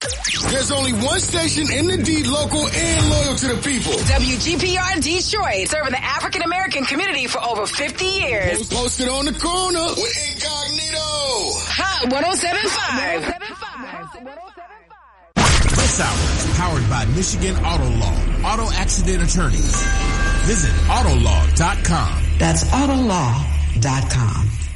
There's only one station in the D, local and loyal to the people. WGPR Detroit, serving the African American community for over 50 years. Posted on the corner with Incognito. Hot 107.5. This hour is powered by Michigan Auto Law, auto accident attorneys. Visit Autolaw.com. That's Autolaw.com.